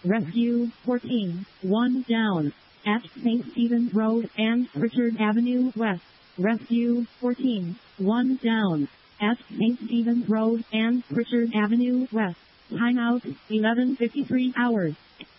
Rescue 14, 1 down. At St. Stephen's Road and Richard Avenue West. Rescue 14, 1 down. At St. Stephen's Road and Richard Avenue West. Timeout 11:53 hours.